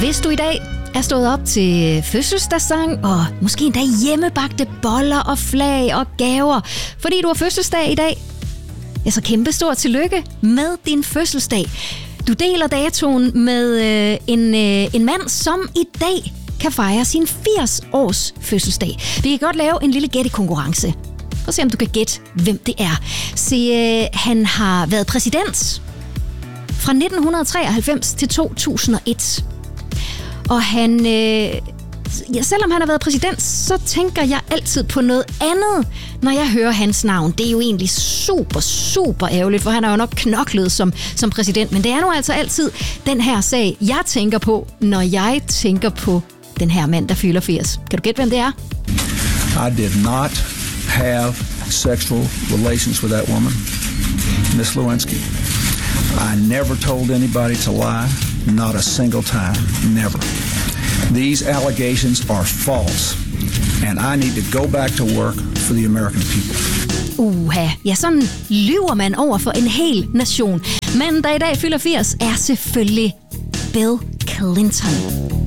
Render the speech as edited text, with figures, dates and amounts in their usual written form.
Hvis du i dag er stået op til fødselsdagssang og måske endda hjemmebagte boller og flag og gaver, fordi du har fødselsdag i dag, ja, så kæmpe stort tillykke med din fødselsdag. Du deler datoen med en mand, som i dag kan fejre sin 80-års fødselsdag. Vi kan godt lave en lille gættekonkurrence. Prøv at se, om du kan gætte, hvem det er. Se, han har været præsident fra 1993 til 2001. Og han, selvom han har været præsident, så tænker jeg altid på noget andet, når jeg hører hans navn. Det er jo egentlig super ærgerligt, for han har jo nok knoklet som præsident. Men det er nu altså altid den her sag, jeg tænker på, når jeg tænker på den her mand, der fylder 80. Kan du gætte, hvem det er? I did not have sexual relations with that woman, Miss Lewinsky. I never told anybody to lie, not a single time, never. These allegations are false, and I need to go back to work for the American people. Ja, sådan lyver man over for en hel nation. Manden, der i dag fylder 80, er selvfølgelig Bill Clinton.